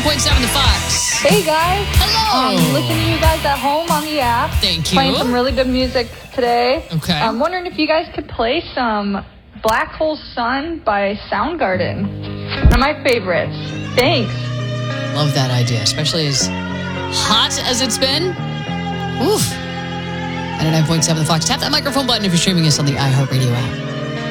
99.7 The Fox. Hey guys. Hello. Listening to you guys at home on the app. Thank you. Playing some really good music today. Okay. I'm wondering if you guys could play some Black Hole Sun by Soundgarden. One of my favorites. Thanks. Love that idea, especially as hot as it's been. Oof. 99.7 The Fox. Tap that microphone button if you're streaming us on the iHeartRadio app.